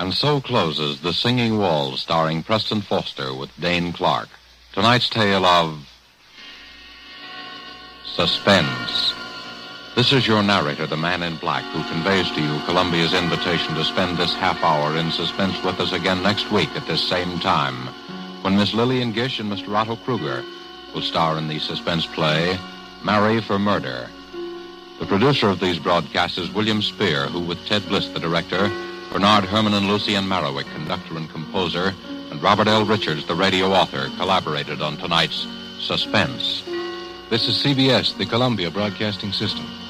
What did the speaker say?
And so closes The Singing Walls, starring Preston Foster with Dane Clark. Tonight's tale of suspense. This is your narrator, the Man in Black, who conveys to you Columbia's invitation to spend this half hour in suspense with us again next week at this same time, when Miss Lillian Gish and Mr. Otto Kruger will star in the suspense play, Marry for Murder. The producer of these broadcasts is William Spear, who, with Ted Bliss, the director, Bernard Herrmann and Lucien Marowik, conductor and composer, and Robert L. Richards, the radio author, collaborated on tonight's Suspense. This is CBS, the Columbia Broadcasting System.